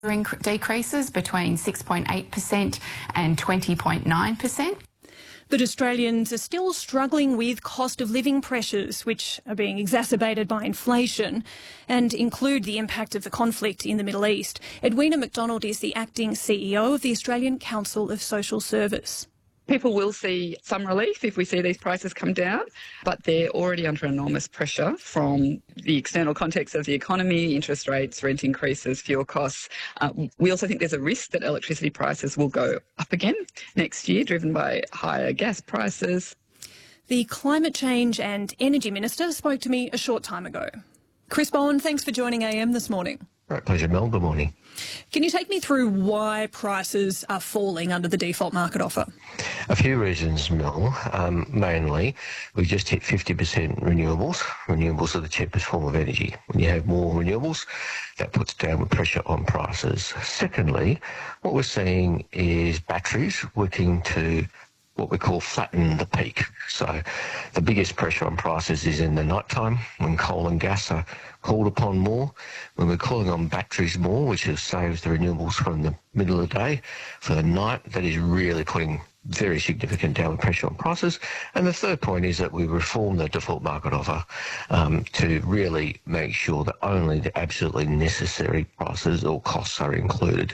decreases between 6.8% and 20.9%. But Australians are still struggling with cost of living pressures, which are being exacerbated by inflation and include the impact of the conflict in the Middle East. Edwina McDonald is the acting CEO of the Australian Council of Social Service. People will see some relief if we see these prices come down, but they're already under enormous pressure from the external context of the economy, interest rates, rent increases, fuel costs. We also think there's a risk that electricity prices will go up again next year, driven by higher gas prices. The Climate Change and Energy Minister spoke to me a short time ago. Chris Bowen, thanks for joining AM this morning. Right, pleasure, Mel. Good morning. Can you take me through why prices are falling under the default market offer? A few reasons, Mel. Mainly, we've just hit 50% renewables. Renewables are the cheapest form of energy. When you have more renewables, that puts downward pressure on prices. Secondly, what we're seeing is batteries working to what we call flatten the peak. So the biggest pressure on prices is in the night time when coal and gas are called upon more. When we're calling on batteries more, which saves the renewables from the middle of the day, for the night, that is really putting very significant downward pressure on prices. And the third point is that we reform the default market offer to really make sure that only the absolutely necessary prices or costs are included.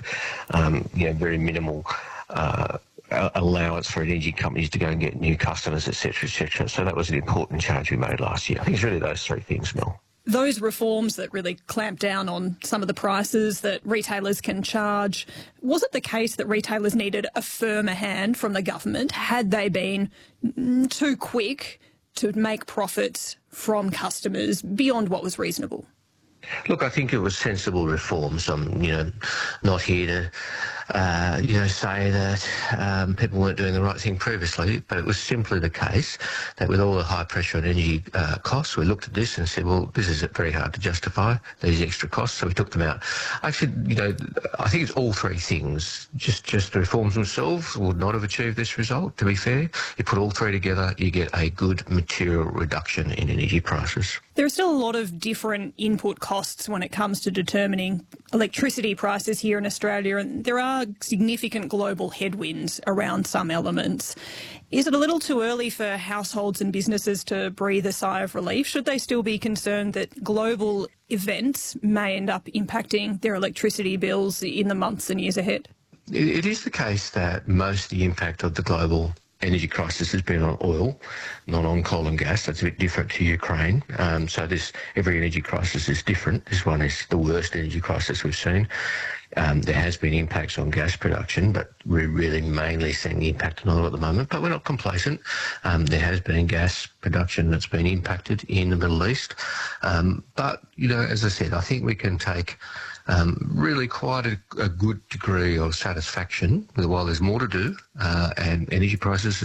Very minimal allowance for energy companies to go and get new customers, etc., etc. So that was an important change we made last year. I think it's really those three things, Mel. Those reforms that really clamp down on some of the prices that retailers can charge, was it the case that retailers needed a firmer hand from the government? Had they been too quick to make profits from customers beyond what was reasonable? Look, I think it was sensible reforms. I'm, not here to, say that people weren't doing the right thing previously, but it was simply the case that with all the high pressure on energy costs, we looked at this and said, well, this is very hard to justify, these extra costs, so we took them out. Actually, I think it's all three things. Just the reforms themselves would not have achieved this result, to be fair. You put all three together, you get a good material reduction in energy prices. There are still a lot of different input costs when it comes to determining electricity prices here in Australia, and there are significant global headwinds around some elements. Is it a little too early for households and businesses to breathe a sigh of relief? Should they still be concerned that global events may end up impacting their electricity bills in the months and years ahead? It is the case that most of the impact of the global energy crisis has been on oil, not on coal and gas. That's a bit different to Ukraine. So every energy crisis is different. This one is the worst energy crisis we've seen. There has been impacts on gas production, but we're really mainly seeing the impact on oil at the moment. But we're not complacent. There has been gas production that's been impacted in the Middle East. But, as I said, I think we can take really quite a good degree of satisfaction while there's more to do, and energy prices